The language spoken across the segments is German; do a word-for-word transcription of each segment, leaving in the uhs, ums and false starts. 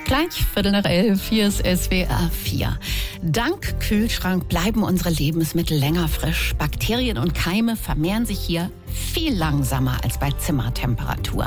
Gleich Viertel nach elf, hier ist S W R vier. Dank Kühlschrank bleiben unsere Lebensmittel länger frisch. Bakterien und Keime vermehren sich hier viel langsamer als bei Zimmertemperatur.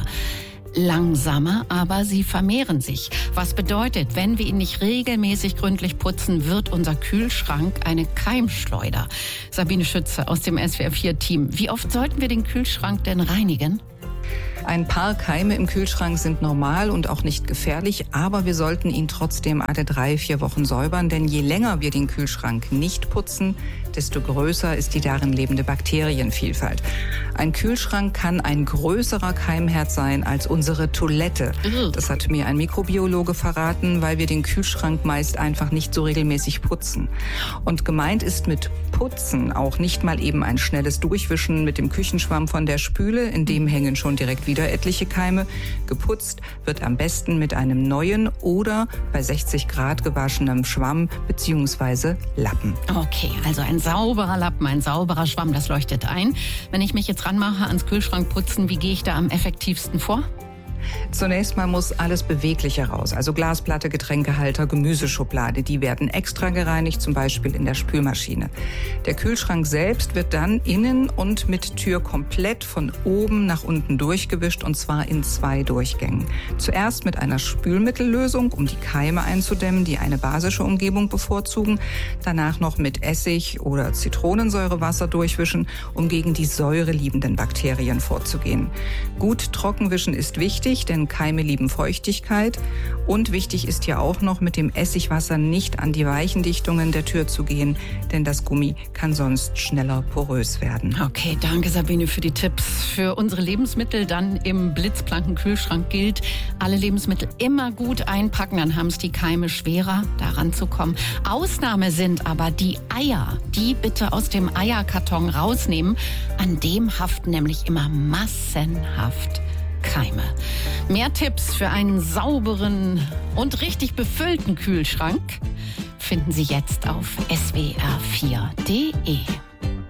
Langsamer, aber sie vermehren sich. Was bedeutet, wenn wir ihn nicht regelmäßig gründlich putzen, wird unser Kühlschrank eine Keimschleuder. Sabine Schütze aus dem S W R vier Team. Wie oft sollten wir den Kühlschrank denn reinigen? Ein paar Keime im Kühlschrank sind normal und auch nicht gefährlich, aber wir sollten ihn trotzdem alle drei, vier Wochen säubern, denn je länger wir den Kühlschrank nicht putzen, desto größer ist die darin lebende Bakterienvielfalt. Ein Kühlschrank kann ein größerer Keimherd sein als unsere Toilette. Das hat mir ein Mikrobiologe verraten, weil wir den Kühlschrank meist einfach nicht so regelmäßig putzen. Und gemeint ist mit Putzen auch nicht mal eben ein schnelles Durchwischen mit dem Küchenschwamm von der Spüle, in dem hängen schon direkt wieder etliche Keime. Geputzt wird am besten mit einem neuen oder bei sechzig Grad gewaschenem Schwamm bzw. Lappen. Okay, also ein sauberer Lappen, ein sauberer Schwamm, das leuchtet ein. Wenn ich mich jetzt ranmache ans Kühlschrank putzen, wie gehe ich da am effektivsten vor? Zunächst mal muss alles Bewegliche raus, also Glasplatte, Getränkehalter, Gemüseschublade. Die werden extra gereinigt, zum Beispiel in der Spülmaschine. Der Kühlschrank selbst wird dann innen und mit Tür komplett von oben nach unten durchgewischt, und zwar in zwei Durchgängen. Zuerst mit einer Spülmittellösung, um die Keime einzudämmen, die eine basische Umgebung bevorzugen. Danach noch mit Essig oder Zitronensäurewasser durchwischen, um gegen die säureliebenden Bakterien vorzugehen. Gut trockenwischen ist wichtig, denn Keime lieben Feuchtigkeit. Und wichtig ist ja auch noch, mit dem Essigwasser nicht an die weichen Dichtungen der Tür zu gehen, denn das Gummi kann sonst schneller porös werden. Okay, danke Sabine für die Tipps. Für unsere Lebensmittel dann im blitzblanken Kühlschrank gilt, alle Lebensmittel immer gut einpacken, dann haben es die Keime schwerer, daran zu kommen. Ausnahme sind aber die Eier. Die bitte aus dem Eierkarton rausnehmen. An dem haften nämlich immer massenhaft Keime. Mehr Tipps für einen sauberen und richtig befüllten Kühlschrank finden Sie jetzt auf S W R vier Punkt de.